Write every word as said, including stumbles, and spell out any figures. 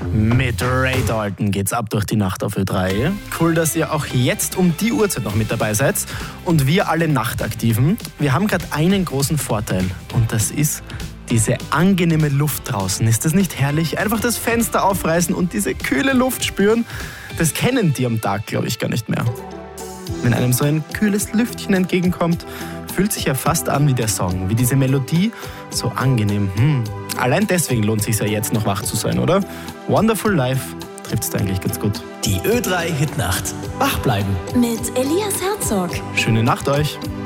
Mit Ray Dalton geht's ab durch die Nacht auf Ö drei. Cool, dass ihr auch jetzt um die Uhrzeit noch mit dabei seid. Und wir alle Nachtaktiven, wir haben gerade einen großen Vorteil. Und das ist diese angenehme Luft draußen. Ist das nicht herrlich? Einfach das Fenster aufreißen und diese kühle Luft spüren. Das kennen die am Tag, glaube ich, gar nicht mehr. Wenn einem so ein kühles Lüftchen entgegenkommt, fühlt sich ja fast an wie der Song, wie diese Melodie, so angenehm. Hm. Allein deswegen lohnt es sich ja jetzt noch wach zu sein, oder? Wonderful Life trifft's da eigentlich ganz gut. Die Ö drei Hitnacht. Wach bleiben. Mit Elias Herzog. Schöne Nacht euch.